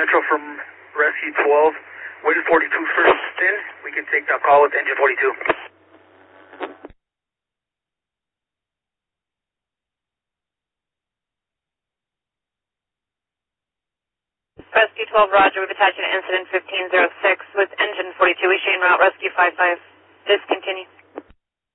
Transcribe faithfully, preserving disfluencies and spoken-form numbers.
Metro from Rescue twelve. Waiting forty-two first in. We can take that call with engine forty-two. Rescue twelve, Roger. We've attached an incident fifteen oh six with engine forty-two. We Shane route, Rescue five five. Discontinue.